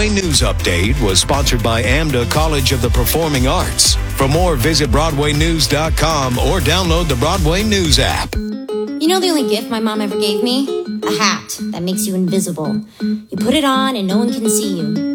Broadway News Update was sponsored by AMDA College of the Performing Arts. For more, visit BroadwayNews.com or download the Broadway News app. You know the only gift my mom ever gave me? A hat that makes you invisible. You put it on and no one can see you.